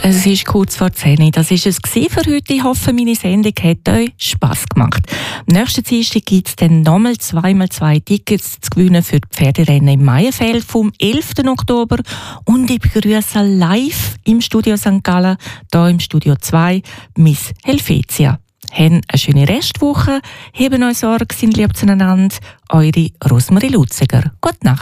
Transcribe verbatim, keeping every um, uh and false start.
Es ist kurz vor zehn. Das war es für heute. Ich hoffe, meine Sendung hat euch Spass gemacht. Am nächsten Dienstag gibt es dann nochmal zweimal zwei Tickets zu gewinnen für die Pferderennen im Maienfeld vom elften Oktober. Und ich begrüße live im Studio Sankt Gallen, hier im Studio zwei, Miss Helvetia. Haben eine schöne Restwoche, heben euch Sorge, sind lieb zueinander. Eure Rosmarie Lutziger. Gute Nacht.